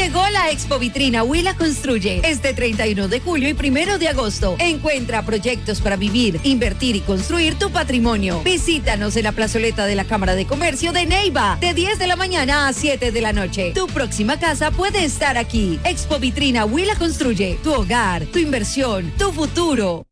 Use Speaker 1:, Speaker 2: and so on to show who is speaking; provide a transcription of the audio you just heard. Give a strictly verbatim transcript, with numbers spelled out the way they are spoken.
Speaker 1: Llegó la Expo Vitrina Huila Construye este treinta y uno de julio y primero de agosto. Encuentra proyectos para vivir, invertir y construir tu patrimonio. Visítanos en la plazoleta de la Cámara de Comercio de Neiva de diez de la mañana a siete de la noche. Tu próxima casa puede estar aquí. Expo Vitrina Huila Construye. Tu hogar, tu inversión, tu futuro.